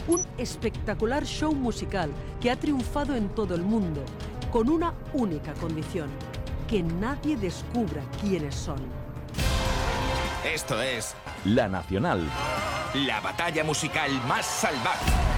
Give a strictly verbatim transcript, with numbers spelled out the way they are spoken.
Un espectacular show musical que ha triunfado en todo el mundo, con una única condición: que nadie descubra quiénes son. Esto es La Nacional. la batalla musical más salvaje.